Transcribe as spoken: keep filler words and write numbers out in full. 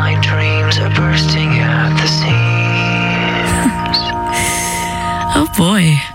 my dreams are bursting at the seams. Oh boy.